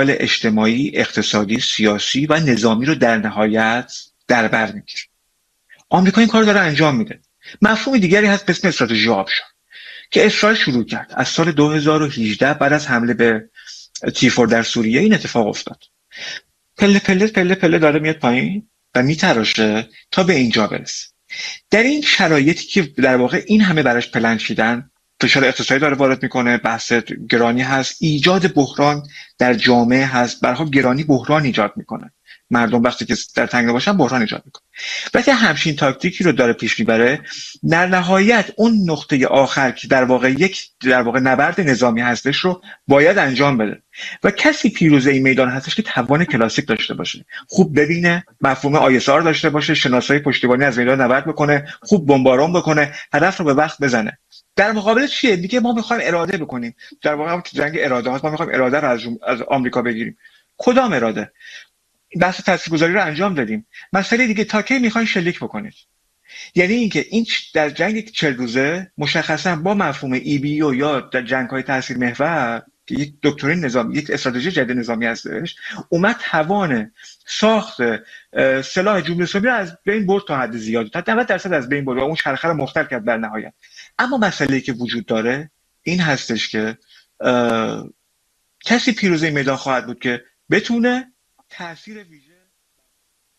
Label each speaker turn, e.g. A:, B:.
A: مسائل اجتماعی، اقتصادی، سیاسی و نظامی رو در نهایت در بر میگیره. آمریکا این کار داره انجام میده. مفهوم دیگری هست به اسم استراتژی آبشار که اسرائیل شروع کرد از سال 2018 بعد از حمله به تیفور در سوریه. این اتفاق افتاد. پله پله پله پله داره میاد پایین و میتراشه تا به اینجا برسه. در این شرایطی که در واقع این همه براش پلن چیدن، فشار اقتصادی داره وارد میکنه، بحث گرانی هست، ایجاد بحران در جامعه هست. برای گرانی بحران ایجاد میکنه. مردم وقتی که در تنگنا باشن بحران ایجاد میکنه. وقتی همچین تاکتیکی رو داره پیش میبره، در نهایت اون نقطه آخر که در واقع نبرد نظامی هستش رو باید انجام بده و کسی پیروز این میدان هستش که توان کلاسیک داشته باشه، خوب ببینه، مفهوم آیسار داشته باشه، شناسایی پشتیبانی از میدان نبرد بکنه، خوب بمباران بکنه، هدف رو به وقت بزنه. در مقابل چیه؟ میگه ما میخوایم اراده بکنیم. در واقع هم جنگ اراده هست. ما میخوایم اراده رو از آمریکا بگیریم. کدام اراده؟ بحث تاثیرگذاری رو انجام دادیم. مسئله دیگه تا کی میخواین شلیک بکنید؟ یعنی اینکه این در جنگ 40 روزه مشخصا با مفهوم EBO یا در جنگ‌های تاثیر محور که یک دکترین نظامی، یک استراتژی جدید نظامی هستش، اومد توان ساخت سلاح جمهوری اسلامی رو از بین برد تا حد زیادی، تا 90% از بین برد و اون چرخه رو مختل کرد در نهایت. اما مسئله‌ای که وجود داره این هستش که کسی پیروز این میدان خواهد بود که بتونه تأثیر ویژه